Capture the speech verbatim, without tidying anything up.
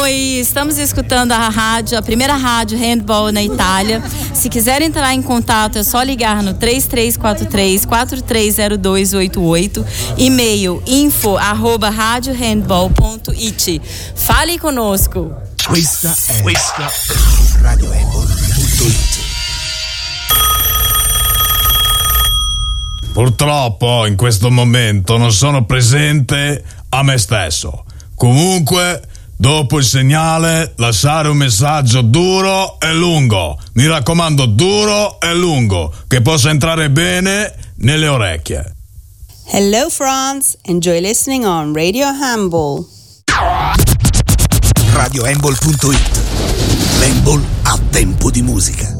Oi, estamos escutando a rádio, a primeira rádio handball na Itália. Se quiser entrar em contato, é só ligar no três três quatro três, quatro três zero dois oito oito, e-mail info arroba radiohandball.it. Fale conosco. Questa è, questa è radio handball punto it. Purtroppo in questo momento non sono presente a me stesso. Comunque, dopo il segnale, lasciare un messaggio duro e lungo. Mi raccomando, duro e lungo, che possa entrare bene nelle orecchie. Hello France, enjoy listening on Radio Handball. radio handball punto it. Handball a tempo di musica.